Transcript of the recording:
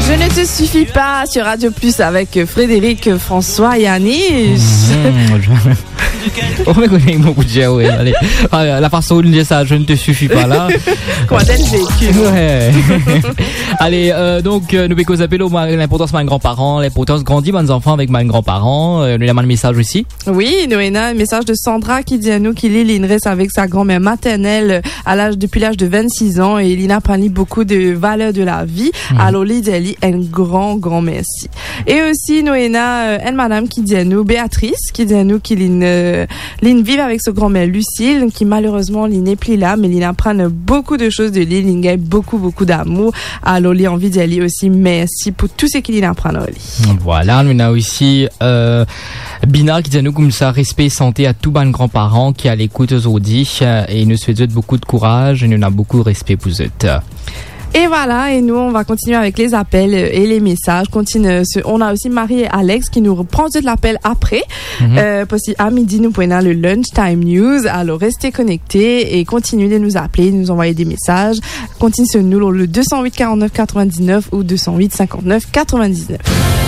Je ne te suffis pas sur Radio Plus avec Frédéric, François et Anis. On me connaît beaucoup de ouais. Allez, la façon de dire ça, je ne te suffis pas là. Quoi d'être vécu. Ouais. Allez, donc nous pouvons appeler l'importance de mes grands-parents, l'importance de grandir mes enfants avec mes grands-parents. Nous avons un message aussi. Oui, nous avons un message de Sandra qui dit à nous qu'il reste avec sa grand-mère maternelle depuis l'âge de 26 ans et il a parlé beaucoup de valeurs de la vie. Alors, il dit un grand merci. Et aussi, nous avons une madame qui dit à nous, Béatrice, qui dit à nous qu'il vive avec sa grand-mère Lucille, qui malheureusement, il n'est plus là, mais il apprend beaucoup de choses de lui, il gagne beaucoup d'amour. Alors, il a envie d'y aller aussi. Merci pour tout ce qu'il apprend. Voilà, nous avons aussi Bina qui dit à nous comme ça, respect et santé à tous les grands-parents qui à l'écoute aujourd'hui et nous souhaitons beaucoup de courage et nous avons beaucoup de respect pour eux. Et voilà, et nous, on va continuer avec les appels et les messages. On a aussi Marie et Alex qui nous reprend de l'appel après. Parce qu'à midi, nous prenons le Lunchtime News. Alors, restez connectés et continuez de nous appeler, de nous envoyer des messages. Continuez sur nous le 208 49 99 ou 208 59 99.